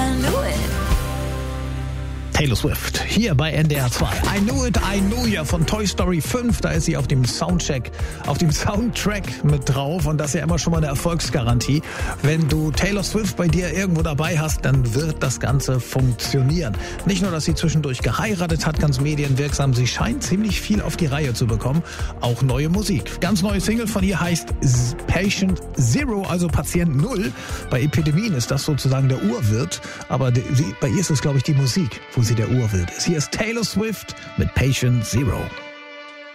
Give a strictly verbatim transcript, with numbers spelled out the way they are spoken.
I knew it. Taylor Swift, hier bei N D R zwei. I Knew It, I Knew Ya von Toy Story fünf. Da ist sie auf dem Soundcheck, auf dem Soundtrack mit drauf. Und das ist ja immer schon mal eine Erfolgsgarantie. Wenn du Taylor Swift bei dir irgendwo dabei hast, dann wird das Ganze funktionieren. Nicht nur, dass sie zwischendurch geheiratet hat, ganz medienwirksam. Sie scheint ziemlich viel auf die Reihe zu bekommen. Auch neue Musik. Ganz neue Single von ihr heißt Patient Zero, also Patient Null. Bei Epidemien ist das sozusagen der Urwirt. Aber die, die, bei ihr ist es, glaube ich, die Musik, wo sie der Urwirt ist. Hier ist Taylor Swift mit Patient Zero.